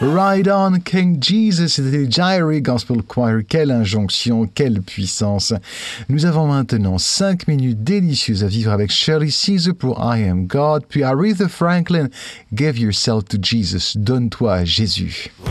Ride on King Jesus, c'était Jairy Gospel Choir. Quelle injonction, quelle puissance. Nous avons maintenant 5 minutes délicieuses à vivre avec Shirley Caesar pour I Am God, puis Aretha Franklin, Give Yourself to Jesus, donne-toi à Jésus.